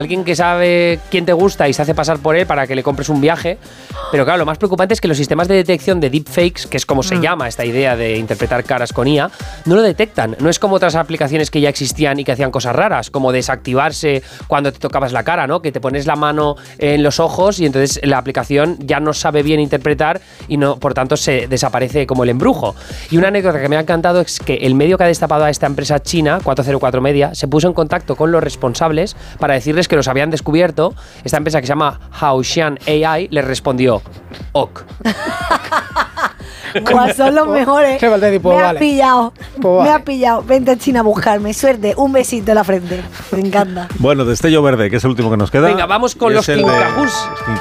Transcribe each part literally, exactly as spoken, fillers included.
Alguien que sabe quién te gusta y se hace pasar por él para que le compres un viaje. Pero claro, lo más preocupante es que los sistemas de detección de deepfakes, que es como se mm. llama esta idea de interpretar caras con I A, no lo detectan. No es como otras aplicaciones que ya existían y que hacían cosas raras, como desactivarse cuando te tocabas la cara, ¿no? Que te pones la mano en los ojos y entonces la aplicación ya no sabe bien interpretar y no, por tanto se desaparece como el embrujo. Y una anécdota que me ha encantado es que el medio que ha destapado a esta empresa china, cuatro cero cuatro Media, se puso en contacto con los responsables para decirles que los habían descubierto. Esta empresa que se llama Haoxian A I les respondió ok. Buah, son los mejores. Me has vale. pillado. Pues vale. Me has pillado. Vente a China a buscarme. Suerte. Un besito en la frente. Me encanta. Bueno, destello verde, que es el último que nos queda. Venga, vamos con los kinkajous.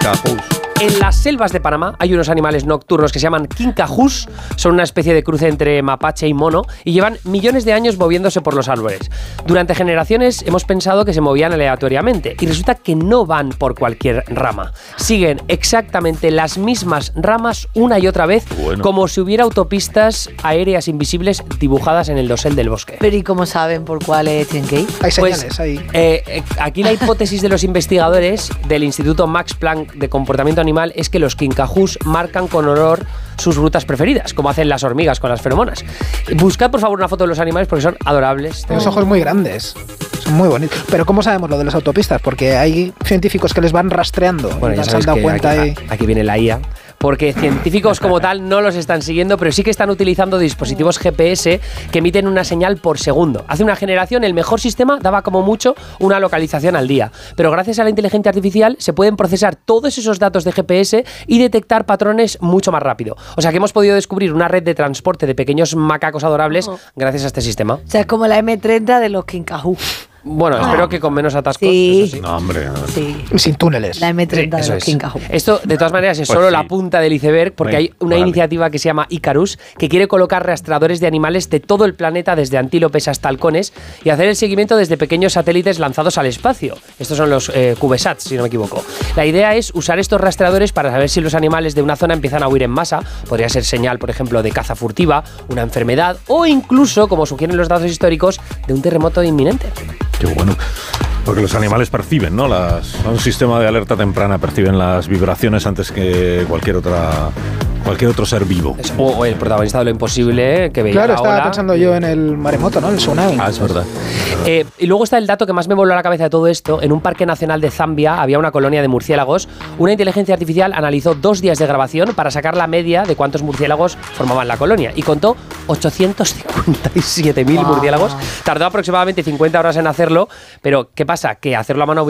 En las selvas de Panamá hay unos animales nocturnos que se llaman kinkajous. Son una especie de cruce entre mapache y mono y llevan millones de años moviéndose por los árboles. Durante generaciones hemos pensado que se movían aleatoriamente y resulta que no van por cualquier rama. Siguen exactamente las mismas ramas una y otra vez, bueno. como si hubiera autopistas aéreas invisibles dibujadas en el dosel del bosque. Pero ¿y cómo saben por cuáles tienen que ir? Hay señales pues, ahí. Eh, eh, aquí la hipótesis de los investigadores del Instituto Max Planck de Comportamiento Animal es que los kinkajous marcan con olor sus rutas preferidas, como hacen las hormigas con las feromonas. Buscad, por favor, una foto de los animales porque son adorables. Tienen los ojos muy grandes. Son muy bonitos. Pero ¿cómo sabemos lo de las autopistas? Porque hay científicos que les van rastreando. Bueno, ya se han dado cuenta aquí, ahí. aquí viene la I A. Porque científicos como tal no los están siguiendo, pero sí que están utilizando dispositivos G P S que emiten una señal por segundo. Hace una generación el mejor sistema daba como mucho una localización al día, pero gracias a la inteligencia artificial se pueden procesar todos esos datos de G P S y detectar patrones mucho más rápido. O sea que hemos podido descubrir una red de transporte de pequeños macacos adorables oh. gracias a este sistema. O sea, es como la eme treinta de los kinkajous. Bueno, ah. espero que con menos atascos. Sí. Eso sí. No, hombre. No. Sí. Sin túneles. La eme treinta sí, de los kinkajous. Esto, de todas maneras, es pues solo sí. la punta del iceberg, porque Ven, hay una vale. iniciativa que se llama Icarus, que quiere colocar rastreadores de animales de todo el planeta, desde antílopes hasta halcones, y hacer el seguimiento desde pequeños satélites lanzados al espacio. Estos son los eh, CubeSats, si no me equivoco. La idea es usar estos rastreadores para saber si los animales de una zona empiezan a huir en masa. Podría ser señal, por ejemplo, de caza furtiva, una enfermedad, o incluso, como sugieren los datos históricos, de un terremoto inminente. Qué bueno. Porque los animales perciben, ¿no? Las, un sistema de alerta temprana perciben las vibraciones antes que cualquier otra cualquier otro ser vivo. Es, o, o el protagonista de Lo Imposible, que veía Claro, la estaba ola. pensando yo en el maremoto, ¿no? El tsunami. Ah, es verdad. Eh, y luego está el dato que más me voló a la cabeza de todo esto. En un parque nacional de Zambia había una colonia de murciélagos. Una inteligencia artificial analizó dos días de grabación para sacar la media de cuántos murciélagos formaban la colonia y contó ochocientos cincuenta y siete mil wow. murciélagos. Tardó aproximadamente cincuenta horas en hacerlo, pero ¿qué pasa? Que hacerlo a mano